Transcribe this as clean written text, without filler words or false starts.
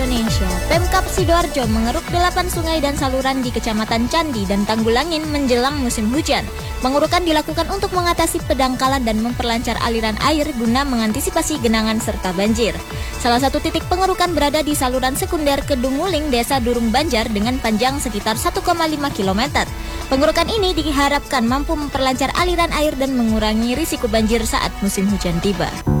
Indonesia, Pemkab Sidoarjo mengeruk 8 sungai dan saluran di Kecamatan Candi dan Tanggulangin menjelang musim hujan. Pengerukan dilakukan untuk mengatasi pendangkalan dan memperlancar aliran air guna mengantisipasi genangan serta banjir. Salah satu titik pengerukan berada di saluran sekunder Kedunguling, Desa Durung Banjar dengan panjang sekitar 1,5 km. Pengerukan ini diharapkan mampu memperlancar aliran air dan mengurangi risiko banjir saat musim hujan tiba.